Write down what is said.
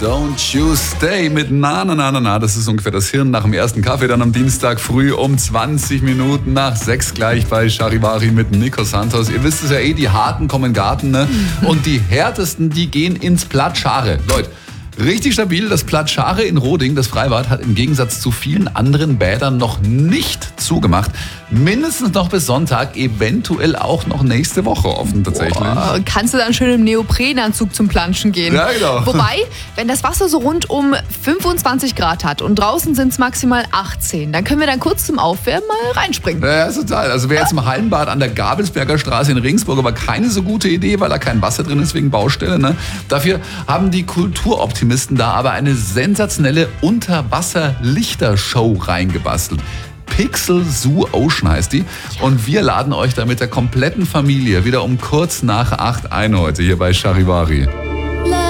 Don't you stay mit Na, na, na, na, na. Das ist ungefähr das Hirn nach dem ersten Kaffee, dann am Dienstag früh um 20 Minuten nach 6 gleich bei Charivari mit Nico Santos. Ihr wisst es ja die Harten kommen in den Garten, ne? Und die Härtesten, die gehen ins Platt Schare. Leute, richtig stabil. Das Platt Schare in Roding, das Freibad, hat im Gegensatz zu vielen anderen Bädern noch nicht zugemacht. Mindestens noch bis Sonntag, eventuell auch noch nächste Woche offen tatsächlich. Boah, kannst du dann schön im Neoprenanzug zum Planschen gehen. Ja, genau. Wobei, wenn das Wasser so rund um 25 Grad hat und draußen sind es maximal 18, dann können wir dann kurz zum Aufwärmen mal reinspringen. Ja, total. Also wer jetzt im Hallenbad an der Gabelsberger Straße in Regensburg, aber keine so gute Idee, weil da kein Wasser drin ist wegen Baustelle. Ne? Dafür haben die Kulturoptimisten da aber eine sensationelle Unterwasser-Lichtershow reingebastelt. Pixel Zoo Ocean heißt die. Und wir laden euch da mit der kompletten Familie wieder um kurz nach 8 ein heute hier bei Charivari.